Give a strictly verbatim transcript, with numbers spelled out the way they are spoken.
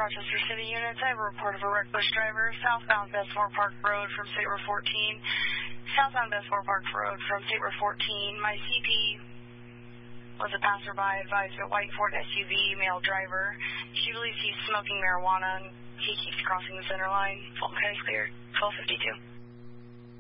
Rochester City units. I have a report of a reckless driver southbound Besmore Park Road from State Road fourteen. Southbound Besmore Park Road from State Road fourteen. My C P was a passerby, advised a white Ford S U V male driver. She believes he's smoking marijuana and he keeps crossing the center line. Fulton County cleared, twelve fifty-two.